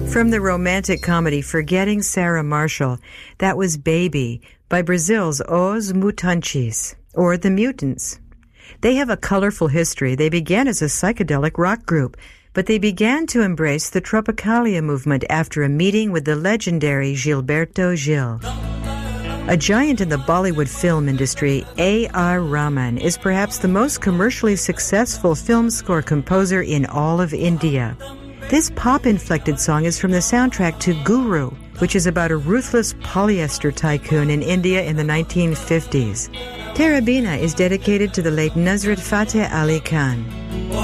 From the romantic comedy Forgetting Sarah Marshall, that was Baby by Brazil's Os Mutantes, or The Mutants. They have a colorful history. They began as a psychedelic rock group, but they began to embrace the Tropicalia movement after a meeting with the legendary Gilberto Gil. A giant in the Bollywood film industry, A.R. Rahman is perhaps the most commercially successful film score composer in all of India. This pop-inflected song is from the soundtrack to Guru, which is about a ruthless polyester tycoon in India in the 1950s. Terabina is dedicated to the late Nusrat Fateh Ali Khan.